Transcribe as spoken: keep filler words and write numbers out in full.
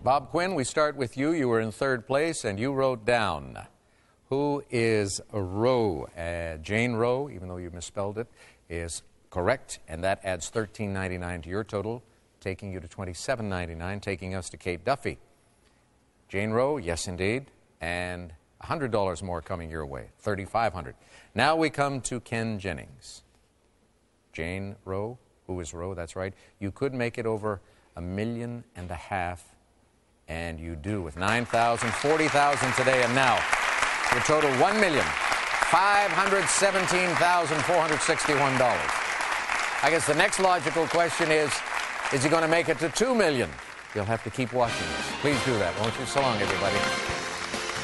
Bob Quinn, we start with you. You were in third place, and you wrote down, who is Roe? Uh, Jane Roe, even though you misspelled it, is correct, and that adds thirteen ninety-nine to your total, taking you to twenty-seven ninety-nine, taking us to Kate Duffy. Jane Roe, yes indeed, and one hundred dollars more coming your way, thirty-five hundred dollars. Now we come to Ken Jennings. Jane Roe, who is Roe, that's right. You could make it over a million and a half, and you do with nine thousand, forty thousand today, and now your total one million five hundred seventeen thousand four hundred sixty-one dollars. I guess the next logical question is, is he going to make it to two million? You'll have to keep watching this. Please do that, won't you? So long, everybody.